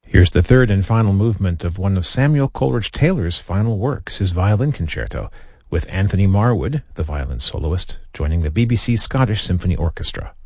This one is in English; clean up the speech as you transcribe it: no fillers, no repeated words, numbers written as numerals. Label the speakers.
Speaker 1: Here's the third and final movement of one of Samuel Coleridge Taylor's final works, his violin concerto, with Anthony Marwood, the violin soloist, joining the BBC Scottish Symphony Orchestra.